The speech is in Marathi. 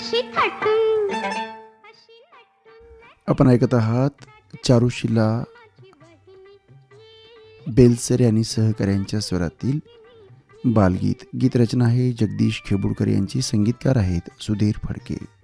आपण ऐकत आहात चारुशिला बेलसर यांनी सहकाऱ्यांच्या स्वरातील बालगीत. गीत रचना आहे जगदीश खेबुडकर यांची, संगीतकार आहेत सुधीर फडके.